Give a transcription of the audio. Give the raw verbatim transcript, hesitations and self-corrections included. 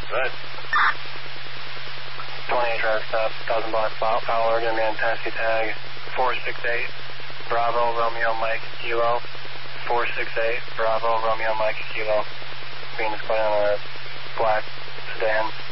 Good. twenty-eight drive stop, one thousand block Fowler, going to be on taxi tag four six eight, Bravo, Romeo, Mike, Kilo. four six eight, Bravo, Romeo, Mike, Kilo. Venus going on a black sedan.